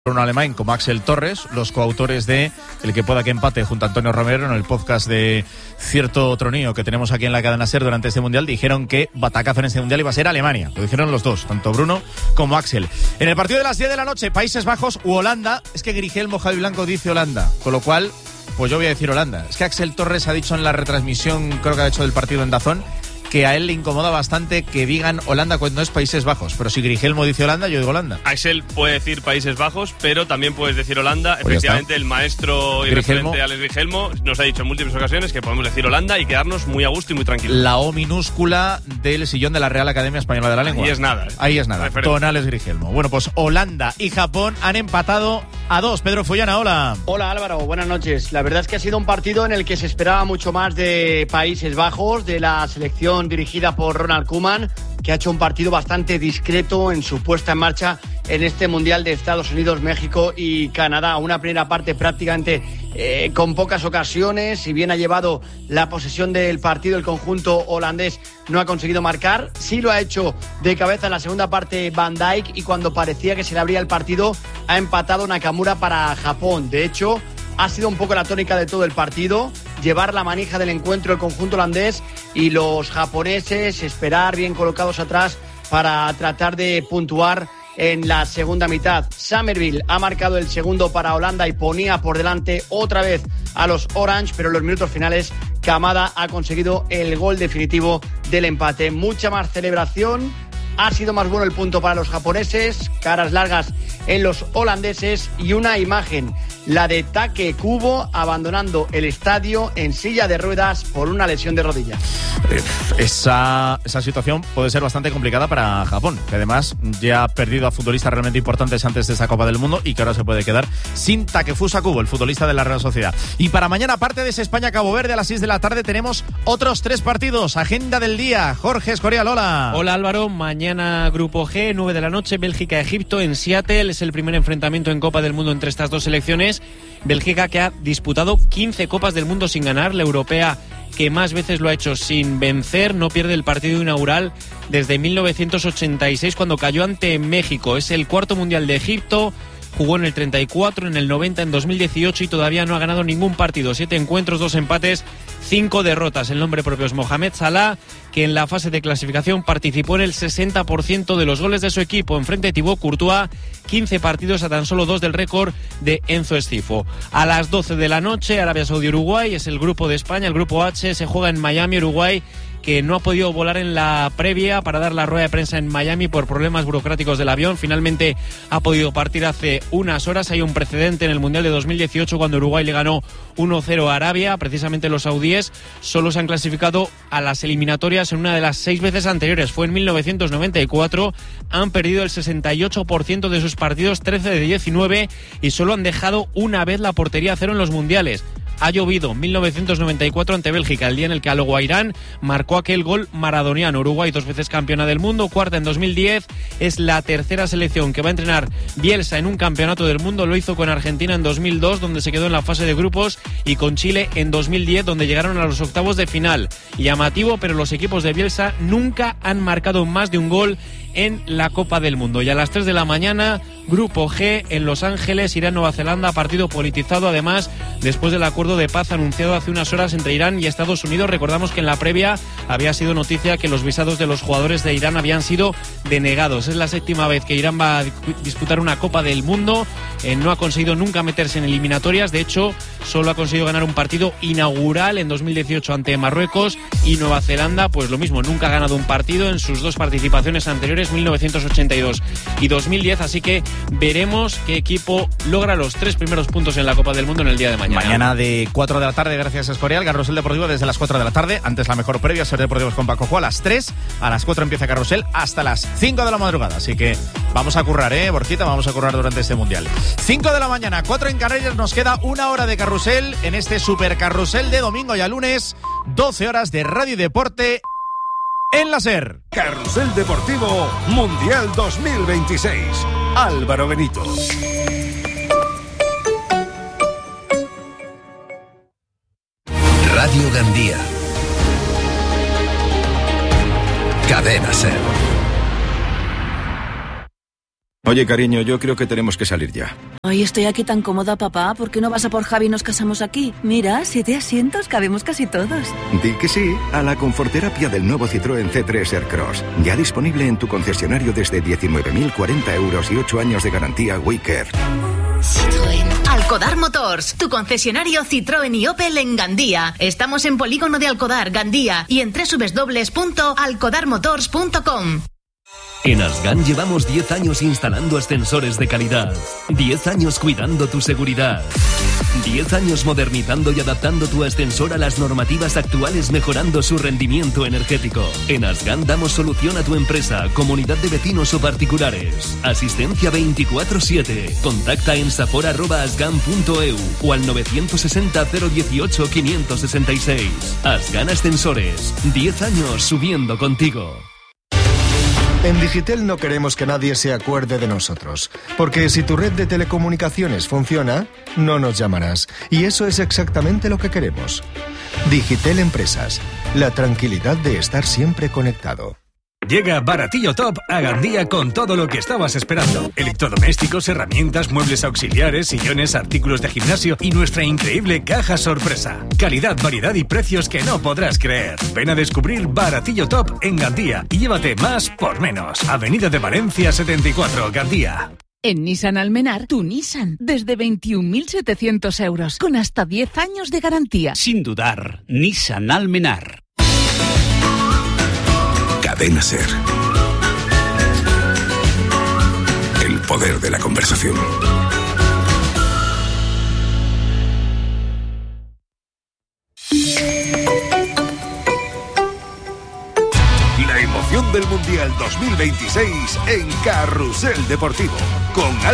un alemán como Axel Torres, los coautores de El que pueda que empate junto a Antonio Romero en el podcast de Cierto Tronío que tenemos aquí en la cadena SER durante este Mundial, dijeron que batacazo en este Mundial iba a ser Alemania. Lo dijeron los dos, tanto Bruno como Axel. En el partido de las 10 de la noche, Países Bajos u Holanda, es que Grigelmo Javi Blanco dice Holanda, con lo cual, pues yo voy a decir Holanda. Es que Axel Torres ha dicho en la retransmisión, creo que ha hecho del partido en DAZN, que a él le incomoda bastante que digan Holanda cuando es Países Bajos. Pero si Grigelmo dice Holanda, yo digo Holanda. Axel puede decir Países Bajos, pero también puedes decir Holanda. Pues efectivamente, el maestro y referente Alex Grigelmo nos ha dicho en múltiples ocasiones que podemos decir Holanda y quedarnos muy a gusto y muy tranquilos. La O minúscula del sillón de la Real Academia Española de la Lengua. Ahí es nada. Ahí es nada. Con Alex Grigelmo. Bueno, pues Holanda y Japón han empatado a 2. Pedro Follana, hola. Hola Álvaro, buenas noches. La verdad es que ha sido un partido en el que se esperaba mucho más de Países Bajos, de la selección dirigida por Ronald Koeman, que ha hecho un partido bastante discreto en su puesta en marcha en este Mundial de Estados Unidos, México y Canadá. Una primera parte prácticamente con pocas ocasiones. Si bien ha llevado la posesión del partido, el conjunto holandés no ha conseguido marcar. Sí lo ha hecho de cabeza en la segunda parte Van Dijk, y cuando parecía que se le abría el partido ha empatado Nakamura para Japón. De hecho, ha sido un poco la tónica de todo el partido, llevar la manija del encuentro el conjunto holandés y los japoneses esperar bien colocados atrás para tratar de puntuar en la segunda mitad. Summerville ha marcado el segundo para Holanda y ponía por delante otra vez a los Orange, pero en los minutos finales Kamada ha conseguido el gol definitivo del empate. Mucha más celebración, ha sido más bueno el punto para los japoneses, caras largas en los holandeses y una imagen, la de Take Kubo abandonando el estadio en silla de ruedas por una lesión de rodilla. Esa situación puede ser bastante complicada para Japón, que además ya ha perdido a futbolistas realmente importantes antes de esta Copa del Mundo y que ahora se puede quedar sin Takefusa Kubo, el futbolista de la Real Sociedad. Y para mañana, aparte de ese España-Cabo Verde a las 6 de la tarde, tenemos otros 3 partidos. Agenda del día. Jorge Escorial, hola. Hola Álvaro, mañana Grupo G, 9 de la noche, Bélgica-Egipto en Seattle. Es el primer enfrentamiento en Copa del Mundo entre estas dos selecciones. Bélgica, que ha disputado 15 Copas del Mundo sin ganar, la europea que más veces lo ha hecho sin vencer, no pierde el partido inaugural desde 1986 cuando cayó ante México. Es el cuarto mundial de Egipto, jugó en el 34, en el 90, en 2018 y todavía no ha ganado ningún partido. 7 encuentros, 2 empates, 5 derrotas. El nombre propio es Mohamed Salah, que en la fase de clasificación participó en el 60% de los goles de su equipo. Enfrente de Thibaut Courtois, 15 partidos a tan solo 2 del récord de Enzo Escifo. A las 12 de la noche, Arabia Saudí-Uruguay, es el grupo de España, el grupo H, se juega en Miami, Uruguay, que no ha podido volar en la previa para dar la rueda de prensa en Miami por problemas burocráticos del avión. Finalmente ha podido partir hace unas horas. Hay un precedente en el Mundial de 2018 cuando Uruguay le ganó 1-0 a Arabia. Precisamente los saudíes solo se han clasificado a las eliminatorias en una de las 6 veces anteriores. Fue en 1994. Han perdido el 68% de sus partidos, 13 de 19, y solo han dejado una vez la portería a cero en los mundiales. Ha llovido 1994 ante Bélgica, el día en el que Al-Guairán marcó aquel gol maradoniano. Uruguay, 2 veces campeona del mundo, cuarta en 2010. Es la tercera selección que va a entrenar Bielsa en un campeonato del mundo. Lo hizo con Argentina en 2002, donde se quedó en la fase de grupos, y con Chile en 2010, donde llegaron a los octavos de final. Llamativo, pero los equipos de Bielsa nunca han marcado más de un gol en la Copa del Mundo. Y a las 3 de la mañana, Grupo G en Los Ángeles, Irán-Nueva Zelanda, partido politizado además después del acuerdo de paz anunciado hace unas horas entre Irán y Estados Unidos. Recordamos que en la previa había sido noticia que los visados de los jugadores de Irán habían sido denegados. Es la 7ª vez que Irán va a disputar una Copa del Mundo. No ha conseguido nunca meterse en eliminatorias. De hecho, solo ha conseguido ganar un partido inaugural en 2018 ante Marruecos, y Nueva Zelanda, pues lo mismo, nunca ha ganado un partido en sus 2 participaciones anteriores, 1982 y 2010, así que veremos qué equipo logra los 3 primeros puntos en la Copa del Mundo en el día de mañana. Mañana de 4 de la tarde, gracias a Escorial, Carrusel Deportivo desde las 4 de la tarde, antes la mejor previa, Ser Deportivos con Paco Juan, a las 3, a las 4 empieza Carrusel hasta las 5 de la madrugada, así que vamos a currar, Borquita, vamos a currar durante este Mundial. 5 de la mañana, 4 en Canarias, nos queda 1 hora de Carrusel en este Super Carrusel de domingo y a lunes, 12 horas de radio y deporte en la SER. Carrusel Deportivo Mundial 2026. Álvaro Benito. Radio Gandía. Cadena SER. Oye, cariño, yo creo que tenemos que salir ya. Hoy estoy aquí tan cómoda, papá. ¿Por qué no vas a por Javi y nos casamos aquí? Mira, 7 asientos, cabemos casi todos. Di que sí a la conforterapia del nuevo Citroën C3 Aircross. Ya disponible en tu concesionario desde 19.040 euros y 8 años de garantía WeCare. Citroën. Alcodar Motors, tu concesionario Citroën y Opel en Gandía. Estamos en Polígono de Alcodar, Gandía, y en www.alcodarmotors.com. En Asgan llevamos 10 años instalando ascensores de calidad, 10 años cuidando tu seguridad, 10 años modernizando y adaptando tu ascensor a las normativas actuales, mejorando su rendimiento energético. En Asgan damos solución a tu empresa, comunidad de vecinos o particulares. Asistencia 24/7. Contacta en sapor@asgan.eu o al 960 018 566. Asgan Ascensores, 10 años subiendo contigo. En Digitel no queremos que nadie se acuerde de nosotros, porque si tu red de telecomunicaciones funciona, no nos llamarás. Y eso es exactamente lo que queremos. Digitel Empresas, la tranquilidad de estar siempre conectado. Llega Baratillo Top a Gandía con todo lo que estabas esperando. Electrodomésticos, herramientas, muebles auxiliares, sillones, artículos de gimnasio y nuestra increíble caja sorpresa. Calidad, variedad y precios que no podrás creer. Ven a descubrir Baratillo Top en Gandía y llévate más por menos. Avenida de Valencia 74, Gandía. En Nissan Almenar, tu Nissan, desde 21.700 euros, con hasta 10 años de garantía. Sin dudar, Nissan Almenar. Cadena SER. El poder de la conversación. La emoción del Mundial 2026 en Carrusel Deportivo. Con